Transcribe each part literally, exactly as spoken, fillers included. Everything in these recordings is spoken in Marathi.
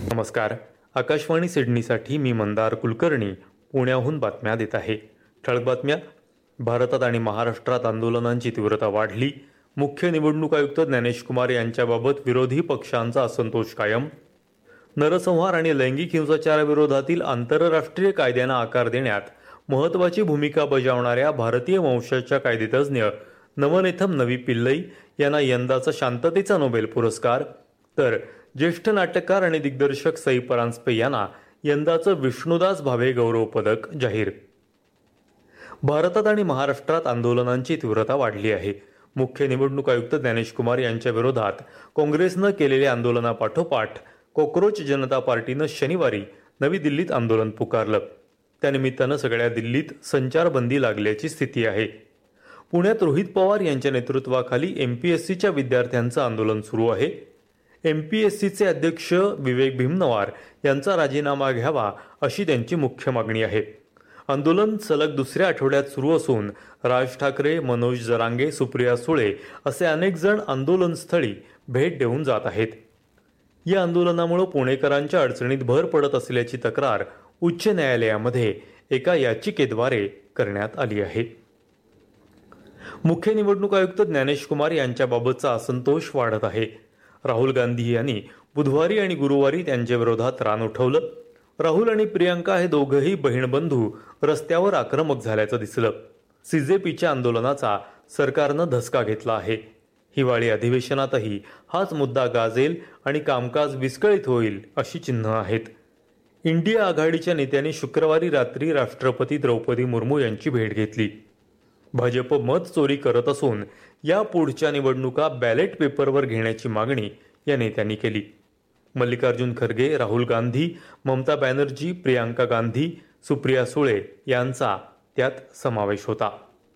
नमस्कार. आकाशवाणी सिडनीसाठी मी मंदार कुलकर्णी पुण्याहून बातम्या देत आहे. ठळक बातम्या. भारतात आणि महाराष्ट्रात आंदोलनांची तीव्रता वाढली. मुख्य निवडणूक आयुक्त ज्ञानेश कुमार यांच्याबाबत विरोधी पक्षांचा असंतोष कायम. नरसंहार आणि लैंगिक हिंसाचाराविरोधातील आंतरराष्ट्रीय कायद्यांना आकार देण्यात महत्त्वाची भूमिका बजावणाऱ्या भारतीय वंशाच्या कायदेतज्ञ नवनेथम नवी पिल्लई यांना यंदाचा शांततेचा नोबेल पुरस्कार, तर ज्येष्ठ नाटककार आणि दिग्दर्शक सई परांजपे यांना यंदाचं विष्णुदास भावे गौरव पदक जाहीर. भारतात आणि महाराष्ट्रात आंदोलनांची तीव्रता वाढली आहे. मुख्य निवडणूक आयुक्त ज्ञानेश कुमार यांच्या विरोधात काँग्रेसनं केलेल्या आंदोलनापाठोपाठ कॉक्रोच जनता पार्टीनं शनिवारी नवी दिल्लीत आंदोलन पुकारलं. त्यानिमित्तानं सगळ्या दिल्लीत संचारबंदी लागल्याची स्थिती आहे. पुण्यात रोहित पवार यांच्या नेतृत्वाखाली एमपीएससीच्या विद्यार्थ्यांचं आंदोलन सुरू आहे. एमपीएससीचे अध्यक्ष विवेक भीमनवार यांचा राजीनामा घ्यावा अशी त्यांची मुख्य मागणी आहे. आंदोलन सलग दुसऱ्या आठवड्यात सुरू असून राज ठाकरे, मनोज जरांगे, सुप्रिया सुळे असे अनेक जण आंदोलनस्थळी भेट देऊन जात आहेत. या आंदोलनामुळे पुणेकरांच्या अडचणीत भर पडत असल्याची तक्रार उच्च न्यायालयामध्ये एका याचिकेद्वारे करण्यात आली आहे. मुख्य निवडणूक आयुक्त ज्ञानेश कुमार यांच्याबाबतचा असंतोष वाढत आहे. राहुल गांधी यांनी बुधवारी आणि गुरुवारी त्यांच्या विरोधात रान उठवलं. राहुल आणि प्रियंका हे दोघंही बहीणबंधू रस्त्यावर आक्रमक झाल्याचं दिसलं. सीजेपीच्या आंदोलनाचा सरकारनं धसका घेतला आहे. हिवाळी अधिवेशनातही हाच मुद्दा गाजेल आणि कामकाज विस्कळीत होईल अशी चिन्ह आहेत. इंडिया आघाडीच्या नेत्यांनी शुक्रवारी रात्री राष्ट्रपती द्रौपदी मुर्मू यांची भेट घेतली. भाजप मत चोरी करत असून या पुढच्या निवडणुका बॅलेट पेपरवर घेण्याची मागणी या नेत्यांनी केली. मल्लिकार्जुन खरगे, राहुल गांधी, ममता बॅनर्जी, प्रियांका गांधी, सुप्रिया सुळे यांचा त्यात समावेश होता.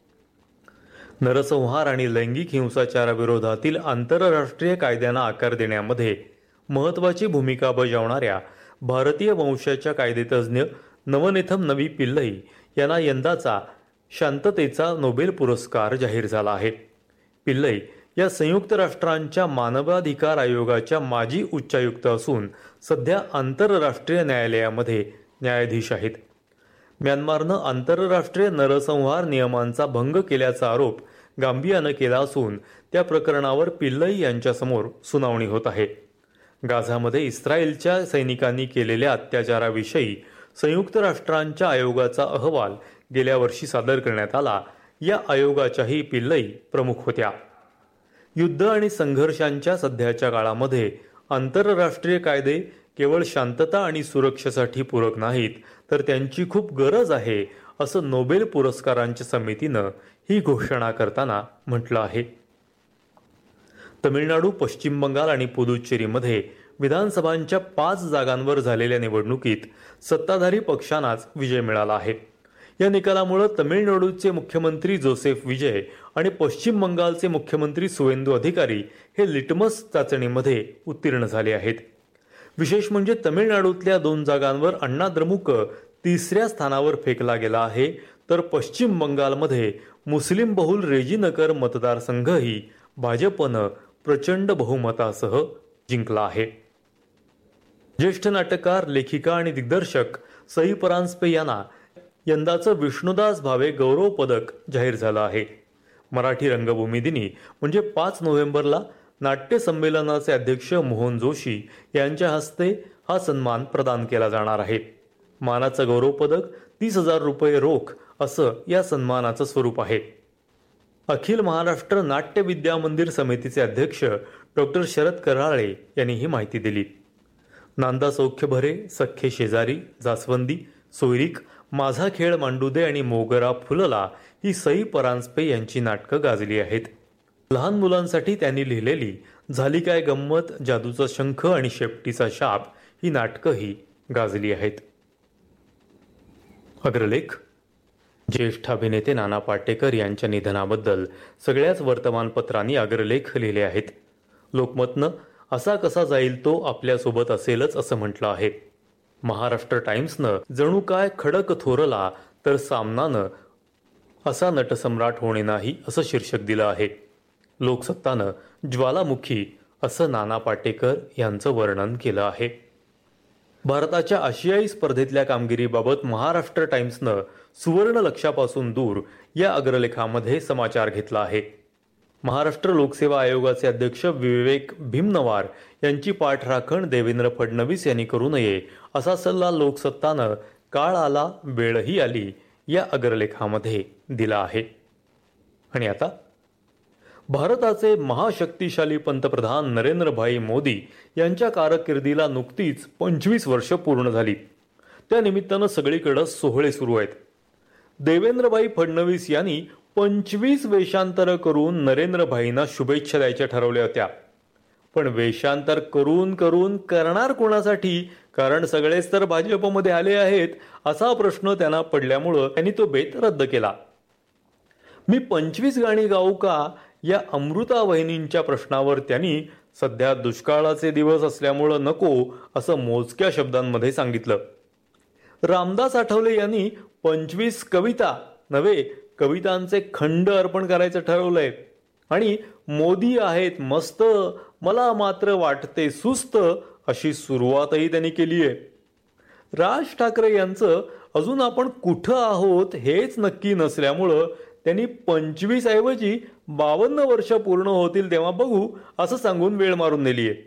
नरसंहार आणि लैंगिक हिंसाचाराविरोधातील आंतरराष्ट्रीय कायद्यांना आकार देण्यामध्ये महत्त्वाची भूमिका बजावणाऱ्या भारतीय वंशाच्या कायदेतज्ञ नवनेथम नवी पिल्लई यांना यंदाचा शांततेचा नोबेल पुरस्कार जाहीर झाला आहे. पिल्लई या संयुक्त राष्ट्रांच्या मानवाधिकार आयोगाच्या माजी उच्चायुक्त असून सध्या आंतरराष्ट्रीय न्यायालयामध्ये न्यायाधीश आहेत. म्यानमारनं आंतरराष्ट्रीय नरसंहार नियमांचा भंग केल्याचा आरोप गांबियानं केला असून त्या प्रकरणावर पिल्लई यांच्यासमोर सुनावणी होत आहे. गाझामध्ये इस्रायलच्या सैनिकांनी केलेल्या अत्याचाराविषयी संयुक्त राष्ट्रांच्या आयोगाचा अहवाल गेल्या वर्षी सादर करण्यात आला. या आयोगाच्याही पिल्लई प्रमुख होत्या. युद्ध आणि संघर्षांच्या सध्याच्या काळामध्ये आंतरराष्ट्रीय कायदे केवळ शांतता आणि सुरक्षेसाठी पूरक नाहीत, तर त्यांची खूप गरज आहे असं नोबेल पुरस्कारांच्या समितीनं ही घोषणा करताना म्हटलं आहे. तमिळनाडू, पश्चिम बंगाल आणि पुदुच्चेरीमध्ये विधानसभांच्या पाच जागांवर झालेल्या निवडणुकीत सत्ताधारी पक्षांनाच विजय मिळाला आहे. या निकालामुळे तमिळनाडूचे मुख्यमंत्री जोसेफ विजय आणि पश्चिम बंगालचे मुख्यमंत्री सुवेंदू अधिकारी हे लिटमस चाचणीमध्ये उत्तीर्ण झाले आहेत. विशेष म्हणजे तमिळनाडूतल्या दोन जागांवर अण्णा द्रमुक तिसऱ्या स्थानावर फेकला गेला आहे, तर पश्चिम बंगालमध्ये मुस्लिम बहुल रेजीनगर मतदारसंघही भाजपनं प्रचंड बहुमतासह जिंकला आहे. ज्येष्ठ नाटककार, लेखिका आणि दिग्दर्शक सई परांजपे यांना यंदाचं विष्णुदास भावे गौरव पदक जाहीर झालं आहे. मराठी रंगभूमी दिनी म्हणजे पाच नोव्हेंबरला नाट्य संमेलनाचे अध्यक्ष मोहन जोशी यांच्या हस्ते हा सन्मान प्रदान केला जाणार आहे. मानाचं गौरव पदक तीस हजार रुपये रोख असं या सन्मानाचं स्वरूप आहे. अखिल महाराष्ट्र नाट्य विद्या मंदिर समितीचे अध्यक्ष डॉक्टर शरद कराळे यांनी ही माहिती दिली. नांदा सौख्य भरे, सख्खे शेजारी, जास्वंदी, सोयरीक, माझा खेळ मांडू दे आणि मोगरा फुलला ही सई परांजपे यांची नाटकं गाजली आहेत. लहान मुलांसाठी त्यांनी लिहिलेली झाली काय गंमत, जादूचा शंख आणि शेपटीचा शाप ही नाटकंही गाजली आहेत. अग्रलेख. ज्येष्ठ अभिनेते नाना पाटेकर यांच्या निधनाबद्दल सगळ्याच वर्तमानपत्रांनी अग्रलेख लिहिले आहेत. लोकमतनं असा कसा जाईल तो आपल्यासोबत असेलच असं म्हटलं आहे. महाराष्ट्र टाइम्सनं जणू काय खडक थोरला तर सामनानं असा नटसम्राट होणे नाही असं शीर्षक दिलं आहे. लोकसत्तानं ज्वालामुखी असं नाना पाटेकर यांचं वर्णन केलं आहे. भारताच्या आशियाई स्पर्धेतल्या कामगिरीबाबत महाराष्ट्र टाइम्सनं सुवर्ण लक्षापासून दूर या अग्रलेखामध्ये समाचार घेतला आहे. महाराष्ट्र लोकसेवा आयोगाचे अध्यक्ष विवेक भीमनवार यांची पाठराखण देवेंद्र फडणवीस यांनी करू नये असा सल्ला लोकसत्तानं काळ आला वेळही आली या अग्रलेखामध्ये दिला आहे. आणि आता भारताचे महाशक्तिशाली पंतप्रधान नरेंद्रभाई मोदी यांच्या कारकिर्दीला नुकतीच पंचवीस वर्ष पूर्ण झाली. त्या निमित्तानं सगळीकडे सोहळे सुरू आहेत. देवेंद्रभाई फडणवीस यांनी पंचवीस वेषांतर करून नरेंद्रभाईंना शुभेच्छा द्यायच्या ठरवल्या होत्या. पण वेषांतर करून करून करणार कोणासाठी, कारण सगळेच तर भाजपमध्ये आले आहेत असा प्रश्न त्यांना पडल्यामुळं त्यांनी तो बेत रद्द केला. मी पंचवीस गाणी गाऊ का या अमृता वहिनींच्या प्रश्नावर त्यांनी सध्या दुष्काळाचे दिवस असल्यामुळं नको असं मोजक्या शब्दांमध्ये सांगितलं. रामदास आठवले यांनी पंचवीस कविता नव्हे कवितांचे खंड अर्पण करायचं ठरवलंय. आणि मोदी आहेत मस्त मला मात्र वाटते सुस्त अशी सुरुवातही त्यांनी केली आहे. राज ठाकरे यांचं अजून आपण कुठं आहोत हेच नक्की नसल्यामुळं त्यांनी पंचवीस ऐवजी बावन्न वर्ष पूर्ण होतील तेव्हा बघू असं सांगून वेळ मारून नेली आहे.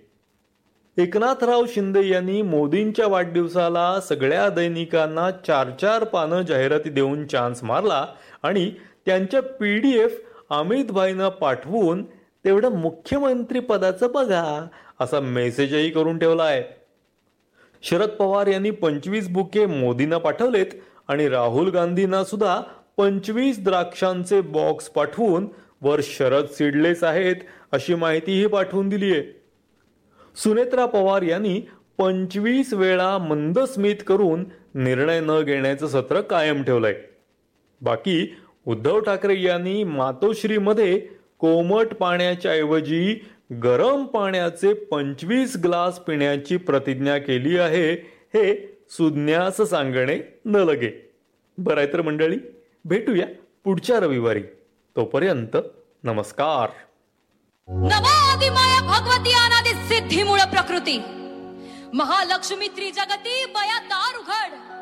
एकनाथराव शिंदे यांनी मोदींच्या वाढदिवसाला सगळ्या दैनिकांना चार चार पानं जाहिराती देऊन चान्स मारला आणि त्यांच्या पी डी एफ अमित भाईंना पाठवून तेवढं मुख्यमंत्री पदाचं बघा असा मेसेजही करून ठेवला आहे. शरद पवार यांनी पंचवीस बुके मोदींना पाठवलेत आणि राहुल गांधींना सुद्धा पंचवीस द्राक्षांचे बॉक्स पाठवून वर शरद सीडलेस आहेत अशी माहितीही पाठवून दिली आहे. सुनेत्रा पवार यांनी पंचवीस वेळा मंदस्मित करून निर्णय न घेण्याचं सत्र कायम ठेवलंय. बाकी उद्धव ठाकरे यांनी मातोश्रीमध्ये कोमट पाण्याच्या ऐवजी गरम पाण्याचे पंचवीस ग्लास पिण्याची प्रतिज्ञा केली आहे हे सुज्ञास सांगणे न लगे. बरं आहे तर मंडळी, भेटूया पुढच्या रविवारी. तोपर्यंत नमस्कार. नवादि माया भगवती अनादि सिद्धी मूळ प्रकृती महालक्ष्मी त्रिजगती बया दार उघड